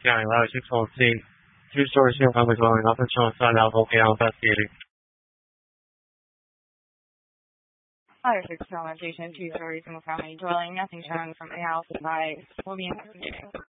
County, Ladder 616, two-story single-family dwelling, nothing showing sign of okay, I'm investigating. Ladder 6 Station, two-story single-family dwelling, nothing shown from the house. Advice will be investigating.